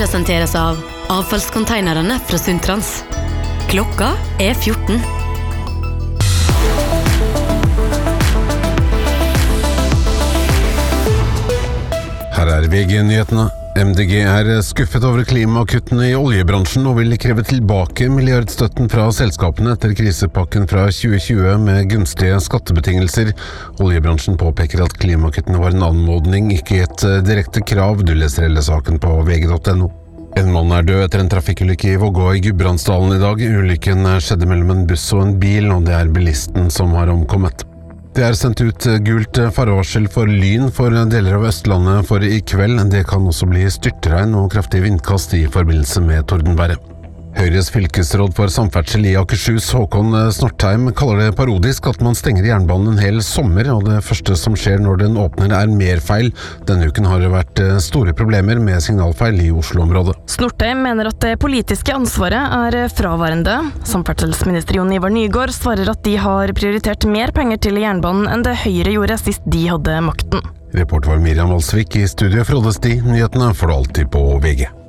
presenteres av avfallskonteinerne fra Sundtrans. Klokka 14. Her VG-nyhetene. MDG skuffet over klimakuttene i oljebransjen og vil kreve tilbake milliardstøtten fra selskapene etter krisepakken fra 2020 med gunstige skattebetingelser. Oljebransjen påpeker at klimakuttene var en anmodning, ikke et direkte krav. Du leser hele saken på vg.no. En mann død etter en trafikkulykke i Vågå i Gudbrandsdalen i dag. Ulykken skjedde mellom en buss og en bil, og det bilisten som har omkommet. Det sendt ut gult farevarsel for lyn for deler av Østlandet for i kveld. Det kan også bli styrtregn og kraftig vindkast i forbindelse med tordenværet. Høyres fylkesråd for samferdsel i Akershus, Håkon Snortheim, kaller det parodisk at man stenger jernbanen en hel sommer, og det første som skjer når den åpner mer feil. Denne uken har det vært store problemer med signalfeil i Oslo-området. Snortheim mener at det politiske ansvaret fraværende. Samferdselsminister Jon Ivar Nygård svarer at de har prioritert mer penger til jernbanen enn det Høyre gjorde sist de hadde makten. Reporter var Miriam Valsvik, i studio Frode Sti. Nyhetene får du alltid på VG.